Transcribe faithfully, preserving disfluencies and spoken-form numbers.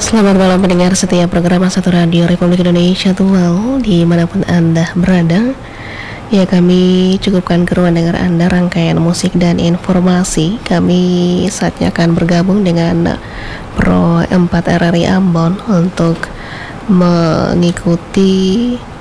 Selamat malam pendengar setiap program Satu Radio Republik Indonesia Tual dimanapun Anda berada. Ya, kami cukupkan ke ruang dengar Anda rangkaian musik dan informasi. Kami saatnya akan bergabung dengan Pro empat R R I Ambon untuk mengikuti